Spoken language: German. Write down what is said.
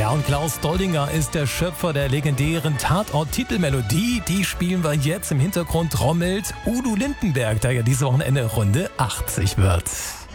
Ja, und Klaus Doldinger ist der Schöpfer der legendären Tatort-Titelmelodie. Die spielen wir jetzt im Hintergrund trommelt Udo Lindenberg, der ja dieses Wochenende Runde 80 wird.